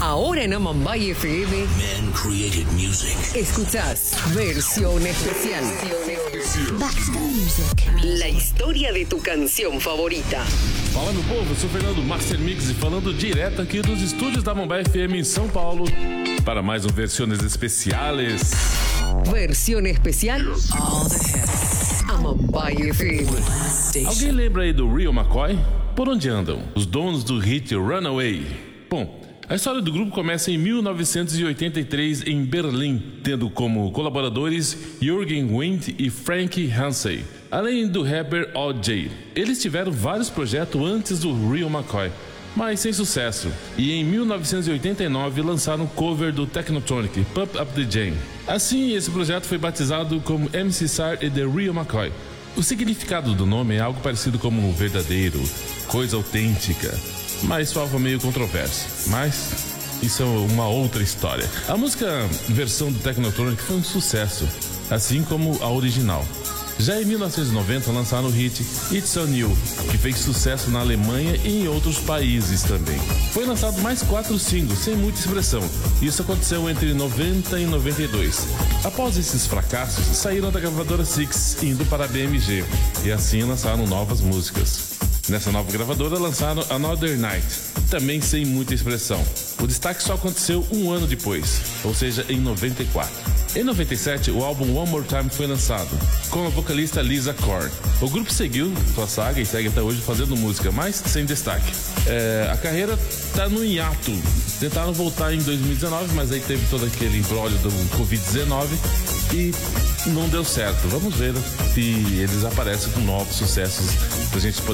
Ahora en Amambay FM. Man created music. Escuchás Versión Especial. Back to the music. La historia de tu canción favorita. Fala, meu povo, eu sou Fernando Master Mix e falando direto aqui dos estúdios da Amambay FM em São Paulo para mais um Versiones Especiales. Versión Especial. All the hits. Amambay FM. Alguém lembra aí do Real McCoy? Por onde andam? Os donos do hit Runaway. Bom, a história do grupo começa em 1983 em Berlim, tendo como colaboradores Jürgen Wind e Frank Hansen, além do rapper O.J. Eles tiveram vários projetos antes do Real McCoy, mas sem sucesso, e em 1989 lançaram um cover do Technotronic, Pump Up the Jam. Assim, esse projeto foi batizado como MC Sar e The Real McCoy. O significado do nome é algo parecido como verdadeiro, coisa autêntica, mas soava meio controverso. Mas isso é uma outra história. A música versão do Technotronic foi um sucesso, assim como a original. Já em 1990 lançaram o hit It's On You, que fez sucesso na Alemanha e em outros países também. Foi lançado mais 4 singles, sem muita expressão. Isso aconteceu entre 90 e 92. Após esses fracassos, saíram da gravadora Six, indo para a BMG, e assim lançaram novas músicas. Nessa nova gravadora lançaram Another Night, também sem muita expressão. O destaque só aconteceu um ano depois, ou seja, em 94. Em 97, o álbum One More Time foi lançado, com a vocalista Lisa Korn. O grupo seguiu sua saga e segue até hoje fazendo música, mas sem destaque. A carreira está no hiato. Tentaram voltar em 2019, mas aí teve todo aquele imbróglio do Covid-19 e não deu certo. Vamos ver se eles aparecem com novos sucessos pra gente poder